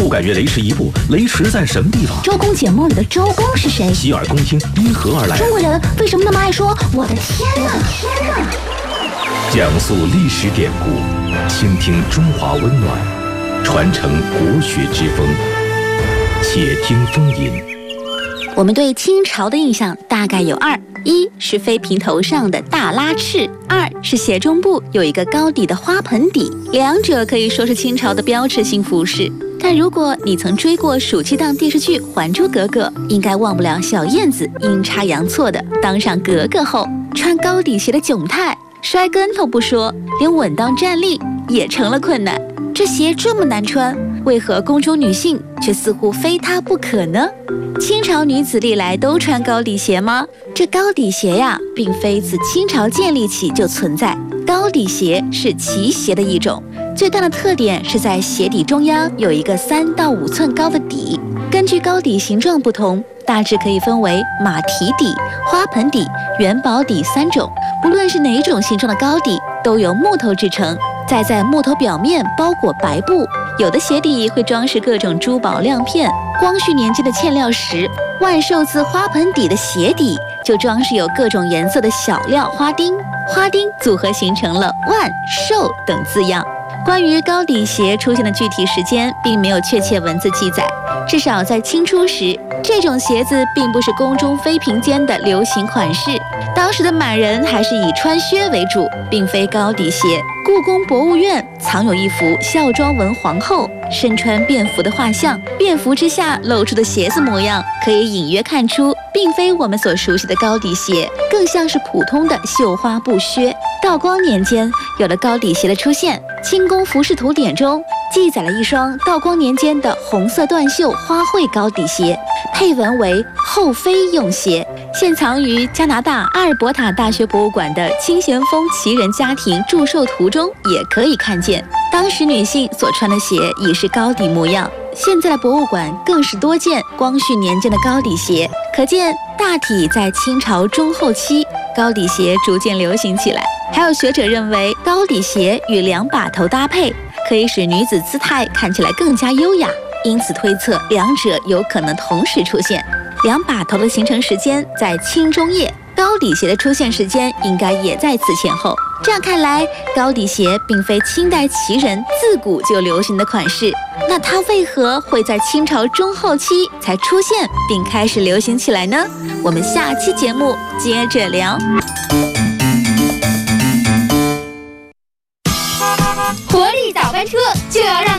感觉雷池一步，雷池在什么地方？ 周公解梦里的周公是谁？ 洗耳恭听，因何而来？ 中国人为什么那么爱说我的天哪？ 讲述历史典故，倾听中华温暖，传承国学之风。且听风吟。 我们对清朝的印象大概有二：一是妃嫔头上的大拉翅，二是斜中部有一个高底的花盆底。两者可以说是清朝的标志性服饰。但如果你曾追过暑期档电视剧《还珠格格》，应该忘不了小燕子阴差阳错的当上格格后，穿高底鞋的窘态，摔跟头不说，连稳当站立也成了困难。这鞋这么难穿，为何宫中女性却似乎非它不可呢？清朝女子历来都穿高底鞋吗？这高底鞋呀，并非自清朝建立起就存在。高底鞋是旗鞋的一种，最大的特点是在鞋底中央有一个3到5寸高的底。根据高底形状不同，大致可以分为马蹄底、花盆底、元宝底3种。不论是哪种形状的高底，都由木头制成，再在木头表面包裹白布。有的鞋底会装饰各种珠宝亮片。光绪年间的嵌料石万寿字花盆底的鞋底就装饰有各种颜色的小料花钉，花钉组合形成了万寿等字样。关于高底鞋出现的具体时间并没有确切文字记载，至少在清初时，这种鞋子并不是宫中妃嫔间的流行款式。当时的满人还是以穿靴为主，并非高底鞋。故宫博物院藏有一幅孝庄文皇后身穿便服的画像，便服之下露出的鞋子模样，可以隐约看出，并非我们所熟悉的高底鞋，更像是普通的绣花布靴。道光年间有了高底鞋的出现，《清宫服饰图典》中记载了一双道光年间的红色缎绣花卉高底鞋，配文为后妃用鞋，现藏于加拿大阿尔伯塔大学博物馆的清咸丰旗人家庭祝寿图中也可以看见。当时女性所穿的鞋已是高底模样，现在的博物馆更是多见光绪年间的高底鞋，可见大体在清朝中后期，高底鞋逐渐流行起来。还有学者认为，高底鞋与2把头搭配，可以使女子姿态看起来更加优雅，因此推测两者有可能同时出现。2把头的形成时间在清中叶，高底鞋的出现时间应该也在此前后。这样看来，高底鞋并非清代旗人自古就流行的款式，那它为何会在清朝中后期才出现并开始流行起来呢？我们下期节目接着聊。